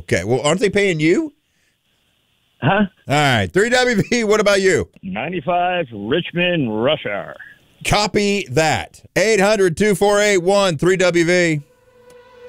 Okay. Well, aren't they paying you? Huh? All right. 3WV, what about you? 95 Richmond Rush Hour. Copy that. 800-248-13WV.